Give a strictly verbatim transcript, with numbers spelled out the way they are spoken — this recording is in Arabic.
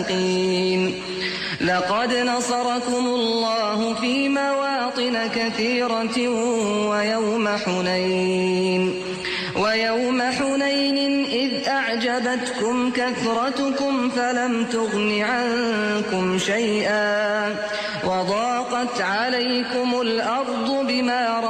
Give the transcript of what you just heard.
لقد نصركم الله في مواطن كثيرة ويوم حنين ويوم حنين إذ أعجبتكم كثرتكم فلم تغن عنكم شيئا وضاقت عليكم الأرض بما